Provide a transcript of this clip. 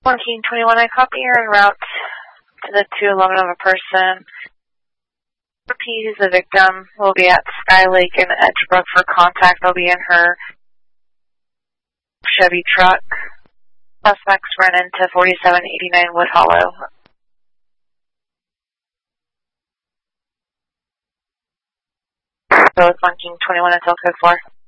Monkey 21, I copy you're en route to the 211 of a person. Repeat, who's the victim, will be at Sky Lake and Edgebrook for contact. They'll be in her Chevy truck. Suspects run into 4789 Wood Hollow. So it's Monkey 21 until code 4.